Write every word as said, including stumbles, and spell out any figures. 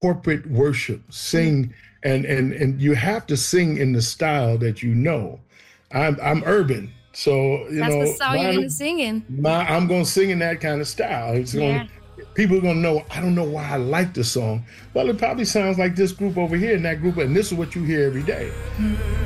corporate worship, sing, and and and you have to sing in the style that you know. I'm I'm urban, so you That's the know style you're my, gonna sing in. my I'm gonna sing in that kind of style. It's Yeah. gonna people are gonna know. I don't know why I like the song. Well, it probably sounds like this group over here and that group, and this is what you hear every day.